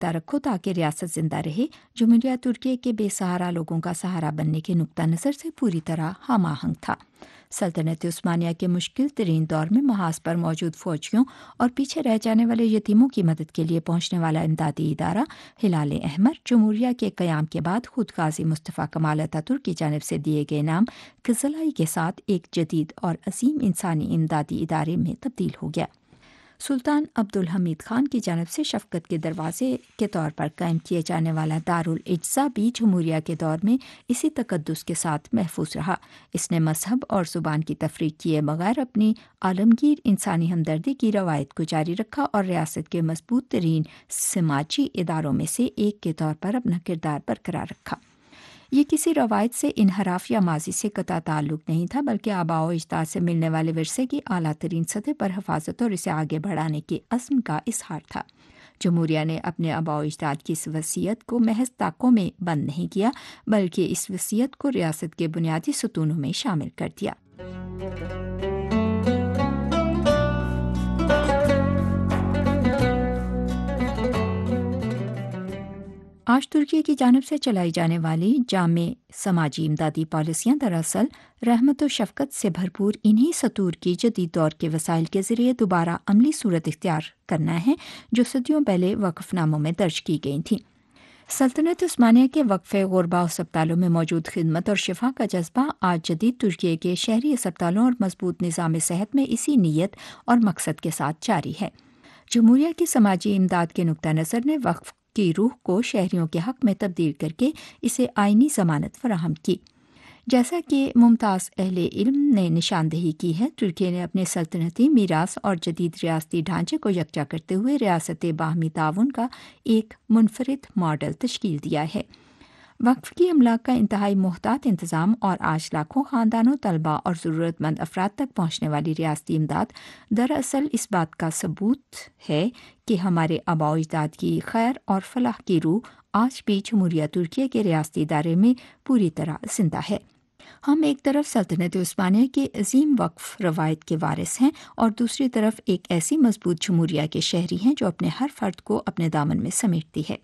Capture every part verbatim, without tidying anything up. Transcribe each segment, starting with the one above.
ساختہ رکھو تاکہ ریاست زندہ رہے، جمہوریہ ترکی کے بے سہارا لوگوں کا سہارا بننے کے نقطہ نظر سے پوری طرح ہم آہنگ تھا۔ سلطنت عثمانیہ کے مشکل ترین دور میں محاذ پر موجود فوجیوں اور پیچھے رہ جانے والے یتیموں کی مدد کے لیے پہنچنے والا امدادی ادارہ ہلال احمر، جمہوریہ کے قیام کے بعد خود غازی مصطفیٰ کمال اتاتürk کی جانب سے دیے گئے نام قزلائی کے ساتھ ایک جدید اور عظیم انسانی امدادی ادارے میں تبدیل ہو گیا۔ سلطان عبدالحمید خان کی جانب سے شفقت کے دروازے کے طور پر قائم کیے جانے والا دارالاجزا بھی جمہوریہ کے دور میں اسی تقدس کے ساتھ محفوظ رہا۔ اس نے مذہب اور زبان کی تفریق کیے بغیر اپنی عالمگیر انسانی ہمدردی کی روایت کو جاری رکھا اور ریاست کے مضبوط ترین سماجی اداروں میں سے ایک کے طور پر اپنا کردار برقرار رکھا۔ یہ کسی روایت سے انحراف یا ماضی سے قطع تعلق نہیں تھا، بلکہ آباء و اجداد سے ملنے والے ورثے کی اعلیٰ ترین سطح پر حفاظت اور اسے آگے بڑھانے کے عزم کا اظہار تھا۔ جمہوریہ نے اپنے آباء و اجداد کی اس وصیت کو محض طاقوں میں بند نہیں کیا، بلکہ اس وصیت کو ریاست کے بنیادی ستونوں میں شامل کر دیا۔ آج ترکی کی جانب سے چلائی جانے والی جامع سماجی امدادی پالیسیاں دراصل رحمت و شفقت سے بھرپور انہی سطور کی جدید دور کے وسائل کے ذریعے دوبارہ عملی صورت اختیار کرنا ہے جو صدیوں پہلے وقف ناموں میں درج کی گئی تھیں۔ سلطنت عثمانیہ کے وقف غربا اسپتالوں میں موجود خدمت اور شفا کا جذبہ آج جدید ترکی کے شہری اسپتالوں اور مضبوط نظام صحت میں اسی نیت اور مقصد کے ساتھ جاری ہے۔ جمہوریہ کی سماجی امداد کے نقطہ نظر نے وقف کی روح کو شہریوں کے حق میں تبدیل کر کے اسے آئینی ضمانت فراہم کی۔ جیسا کہ ممتاز اہل علم نے نشاندہی کی ہے، ترکی نے اپنے سلطنتی میراث اور جدید ریاستی ڈھانچے کو یکجا کرتے ہوئے ریاست باہمی تعاون کا ایک منفرد ماڈل تشکیل دیا ہے۔ وقف کی املاک کا انتہائی محتاط انتظام اور آج لاکھوں خاندانوں، طلباء اور ضرورت مند افراد تک پہنچنے والی ریاستی امداد دراصل اس بات کا ثبوت ہے کہ ہمارے آباء و اجداد کی خیر اور فلاح کی روح آج بھی جمہوریہ ترکی کے ریاستی ادارے میں پوری طرح زندہ ہے۔ ہم ایک طرف سلطنت عثمانیہ کے عظیم وقف روایت کے وارث ہیں اور دوسری طرف ایک ایسی مضبوط جمہوریہ کے شہری ہیں جو اپنے ہر فرد کو اپنے دامن میں سمیٹتی ہے۔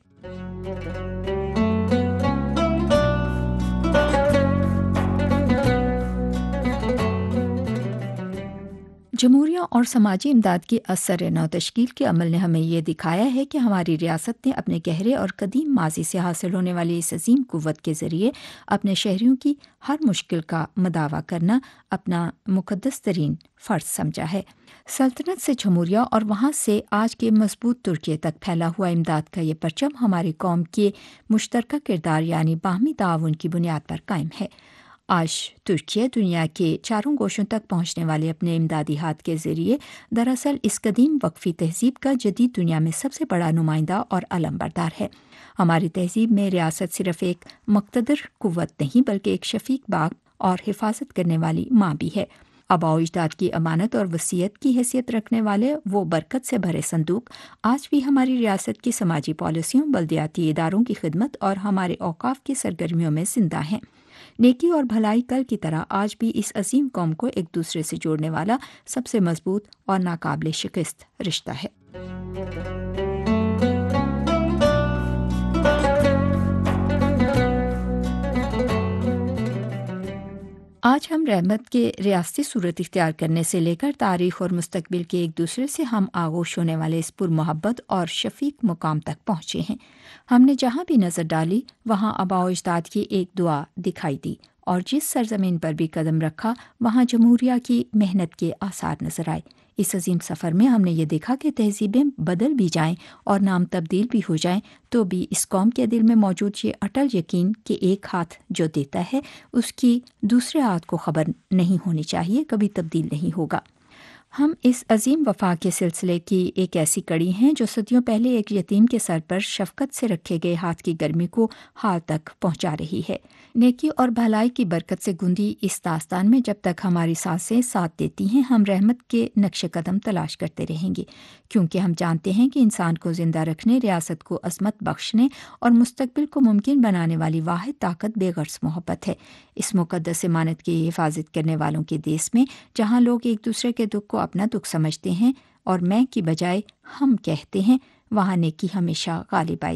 جمہوریہ اور سماجی امداد کی اثر نو تشکیل کے عمل نے ہمیں یہ دکھایا ہے کہ ہماری ریاست نے اپنے گہرے اور قدیم ماضی سے حاصل ہونے والی اس عظیم قوت کے ذریعے اپنے شہریوں کی ہر مشکل کا مداوع کرنا اپنا مقدس ترین فرض سمجھا ہے۔ سلطنت سے جمہوریہ اور وہاں سے آج کے مضبوط ترکی تک پھیلا ہوا امداد کا یہ پرچم ہماری قوم کے مشترکہ کردار یعنی باہمی تعاون کی بنیاد پر قائم ہے۔ آج ترکی دنیا کے چاروں گوشوں تک پہنچنے والے اپنے امدادی ہاتھ کے ذریعے دراصل اس قدیم وقفی تہذیب کا جدید دنیا میں سب سے بڑا نمائندہ اور علم بردار ہے۔ ہماری تہذیب میں ریاست صرف ایک مقتدر قوت نہیں بلکہ ایک شفیق باپ اور حفاظت کرنے والی ماں بھی ہے۔ آباء و اجداد کی امانت اور وصیت کی حیثیت رکھنے والے وہ برکت سے بھرے صندوق آج بھی ہماری ریاست کی سماجی پالیسیوں، بلدیاتی اداروں کی خدمت اور ہمارے اوقاف کی سرگرمیوں میں زندہ ہیں۔ نیکی اور بھلائی کل کی طرح آج بھی اس عظیم قوم کو ایک دوسرے سے جوڑنے والا سب سے مضبوط اور ناقابل شکست رشتہ ہے۔ آج ہم رحمت کے ریاستی صورت اختیار کرنے سے لے کر تاریخ اور مستقبل کے ایک دوسرے سے ہم آغوش ہونے والے اس پر محبت اور شفیق مقام تک پہنچے ہیں۔ ہم نے جہاں بھی نظر ڈالی وہاں آباء و اجداد کی ایک دعا دکھائی دی اور جس سرزمین پر بھی قدم رکھا وہاں جمہوریہ کی محنت کے آثار نظر آئے۔ اس عظیم سفر میں ہم نے یہ دیکھا کہ تہذیبیں بدل بھی جائیں اور نام تبدیل بھی ہو جائیں تو بھی اس قوم کے دل میں موجود یہ اٹل یقین کہ ایک ہاتھ جو دیتا ہے اس کی دوسرے ہاتھ کو خبر نہیں ہونی چاہیے، کبھی تبدیل نہیں ہوگا۔ ہم اس عظیم وفا کے سلسلے کی ایک ایسی کڑی ہیں جو صدیوں پہلے ایک یتیم کے سر پر شفقت سے رکھے گئے ہاتھ کی گرمی کو حال تک پہنچا رہی ہے۔ نیکی اور بھلائی کی برکت سے گندی اس داستان میں جب تک ہماری سانسیں ساتھ دیتی ہیں ہم رحمت کے نقش قدم تلاش کرتے رہیں گے، کیونکہ ہم جانتے ہیں کہ انسان کو زندہ رکھنے، ریاست کو عظمت بخشنے اور مستقبل کو ممکن بنانے والی واحد طاقت بے غرض محبت ہے۔ اس مقدس امانت کی حفاظت کرنے والوں کے دیس میں جہاں لوگ ایک دوسرے کے دکھ کو اپنا دکھ سمجھتے ہیں اور میں کی بجائے ہم کہتے ہیں، وہاں نیکی ہمیشہ غالب آئی۔